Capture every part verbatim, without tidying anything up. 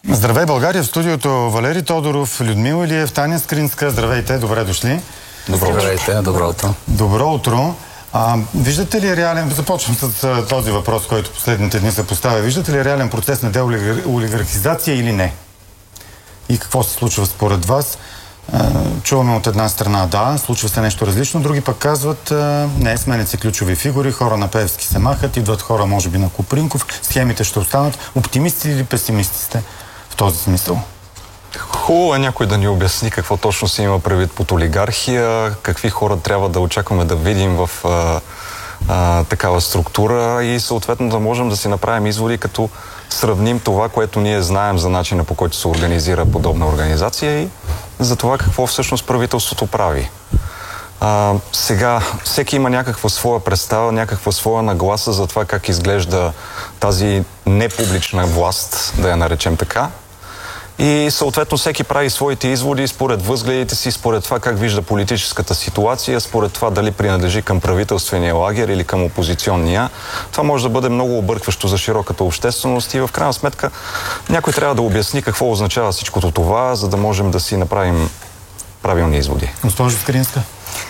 Здравей, България! В студиото Валери Тодоров, Людмила Илиев, Таня Скринска. Здравейте, добре дошли. Добро здравейте, добро утро. Добро утро. А, виждате ли реален... Започвам с а, този въпрос, който последните дни се поставя. Виждате ли реален процес на деолигархизация или не? И какво се случва според вас? А, чуваме от една страна да, случва се нещо различно, други пък казват а, не, сменят се ключови фигури, хора на Пеевски се махат, идват хора може би на Копринков, схемите ще останат. Оптимисти или песимисти сте в този смисъл? Хубаво е някой да ни обясни какво точно се има предвид под олигархия, какви хора трябва да очакваме да видим в а, а, такава структура и съответно да можем да си направим изводи, като сравним това, което ние знаем за начина, по който се организира подобна организация и за това какво всъщност правителството прави. А, сега всеки има някаква своя представа, някаква своя нагласа за това как изглежда тази непублична власт, да я наречем така. И съответно всеки прави своите изводи според възгледите си, според това как вижда политическата ситуация, според това дали принадлежи към правителствения лагер или към опозиционния. Това може да бъде много объркващо за широката общественост и в крайна сметка някой трябва да обясни какво означава всичкото това, за да можем да си направим правилни изводи. Госпожо Скринска.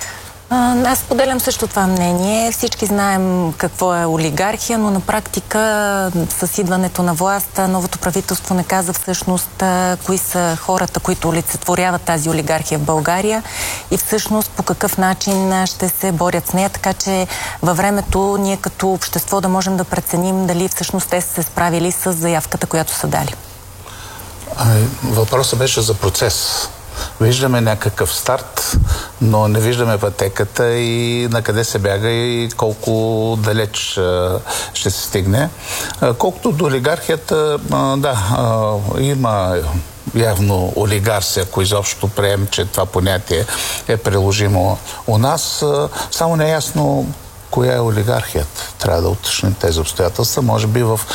Аз поделям също това мнение. Всички знаем какво е олигархия, но на практика с идването на власт новото правителство не каза всъщност кои са хората, които олицетворяват тази олигархия в България и всъщност по какъв начин ще се борят с нея, така че във времето ние като общество да можем да преценим дали всъщност те са се справили с заявката, която са дали. Ами, въпросът беше за процес. Виждаме някакъв старт, но не виждаме пътеката и на къде се бяга и колко далеч а, ще се стигне. А, колкото до олигархията, а, да, а, има явно олигарси, ако изобщо прием, че това понятие е приложимо у нас. А, само не е ясно коя е олигархията. Трябва да уточним тези обстоятелства. Може би в